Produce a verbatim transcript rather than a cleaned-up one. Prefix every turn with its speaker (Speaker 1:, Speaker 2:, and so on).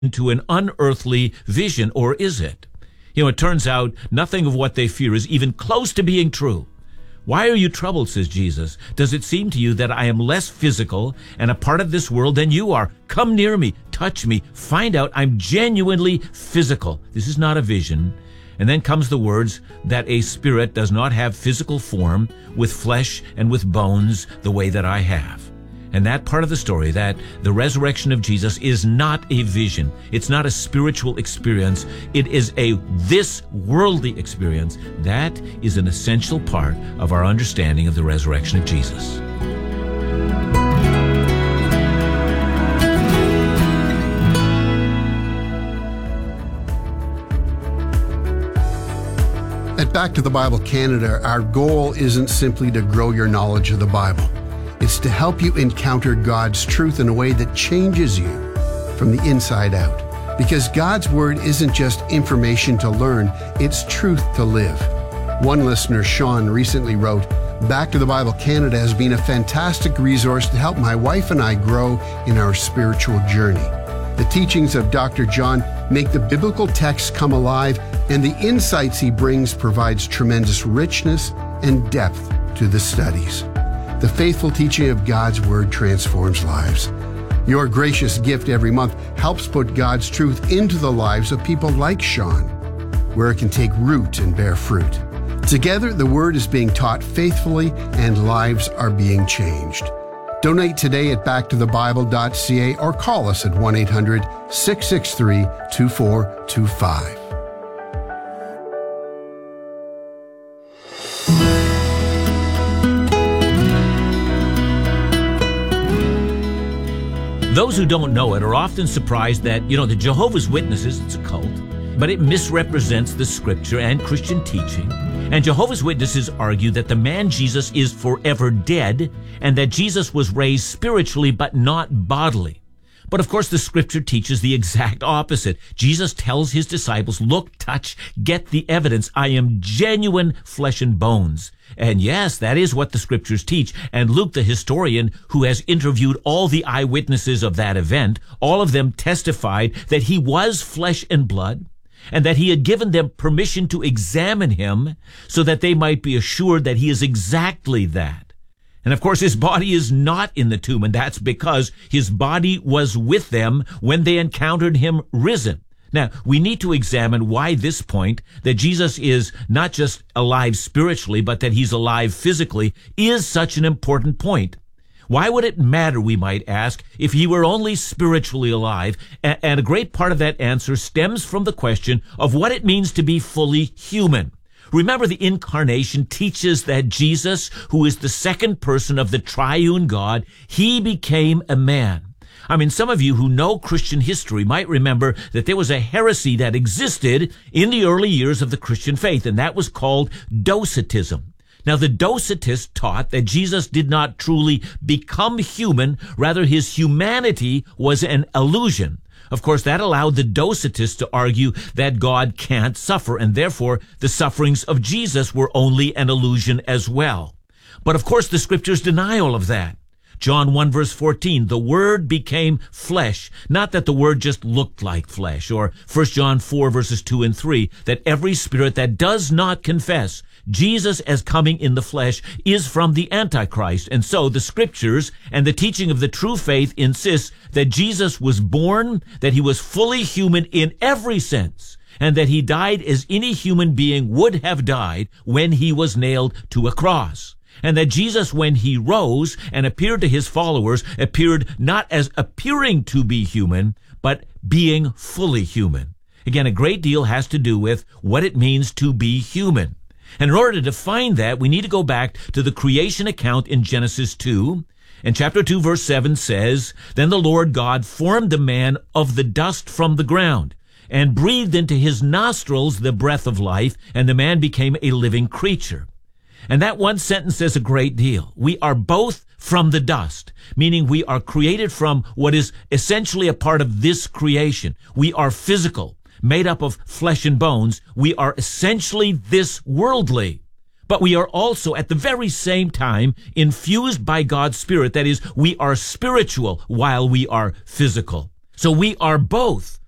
Speaker 1: into an unearthly vision, or is it? You know, it turns out nothing of what they fear is even close to being true. Why are you troubled, says Jesus? Does it seem to you that I am less physical and a part of this world than you are? Come near me, touch me, find out I'm genuinely physical. This is not a vision. And then comes the words that a spirit does not have physical form with flesh and with bones the way that I have. And that part of the story, that the resurrection of Jesus is not a vision. It's not a spiritual experience. It is a this worldly experience. That is an essential part of our understanding of the resurrection of Jesus.
Speaker 2: At Back to the Bible Canada, our goal isn't simply to grow your knowledge of the Bible. It's to help you encounter God's truth in a way that changes you from the inside out. Because God's Word isn't just information to learn, it's truth to live. One listener, Sean, recently wrote, Back to the Bible Canada has been a fantastic resource to help my wife and I grow in our spiritual journey. The teachings of Doctor John make the biblical text come alive, and the insights he brings provides tremendous richness and depth to the studies. The faithful teaching of God's Word transforms lives. Your gracious gift every month helps put God's truth into the lives of people like Sean, where it can take root and bear fruit. Together, the Word is being taught faithfully and lives are being changed. Donate today at back to the bible dot c a or call us at one eight hundred, six six three, two four two five.
Speaker 1: Those who don't know it are often surprised that, you know, the Jehovah's Witnesses, it's a cult, but it misrepresents the Scripture and Christian teaching. And Jehovah's Witnesses argue that the man Jesus is forever dead and that Jesus was raised spiritually but not bodily. But of course, the Scripture teaches the exact opposite. Jesus tells his disciples, look, touch, get the evidence. I am genuine flesh and bones. And yes, that is what the Scriptures teach. And Luke, the historian, who has interviewed all the eyewitnesses of that event, all of them testified that he was flesh and blood, and that he had given them permission to examine him so that they might be assured that he is exactly that. And of course, his body is not in the tomb, and that's because his body was with them when they encountered him risen. Now, we need to examine why this point, that Jesus is not just alive spiritually, but that he's alive physically, is such an important point. Why would it matter, we might ask, if he were only spiritually alive? And a great part of that answer stems from the question of what it means to be fully human. Remember, the incarnation teaches that Jesus, who is the second person of the triune God, he became a man. I mean, some of you who know Christian history might remember that there was a heresy that existed in the early years of the Christian faith, and that was called Docetism. Now, the Docetists taught that Jesus did not truly become human, rather his humanity was an illusion. Of course, that allowed the Docetists to argue that God can't suffer, and therefore the sufferings of Jesus were only an illusion as well. But of course, the Scriptures deny all of that. John one verse fourteen, the Word became flesh, not that the Word just looked like flesh, or First John four verses two and three, that every spirit that does not confess Jesus as coming in the flesh is from the Antichrist. And so the Scriptures and the teaching of the true faith insists that Jesus was born, that he was fully human in every sense, and that he died as any human being would have died when he was nailed to a cross. And that Jesus, when he rose and appeared to his followers, appeared not as appearing to be human, but being fully human. Again, a great deal has to do with what it means to be human. And in order to define that, we need to go back to the creation account in Genesis two. And chapter two, verse seven says, Then the Lord God formed the man of the dust from the ground, and breathed into his nostrils the breath of life, and the man became a living creature. And that one sentence says a great deal. We are both from the dust, meaning we are created from what is essentially a part of this creation. We are physical, made up of flesh and bones. We are essentially this worldly. But we are also at the very same time infused by God's Spirit. That is, we are spiritual while we are physical. So we are both.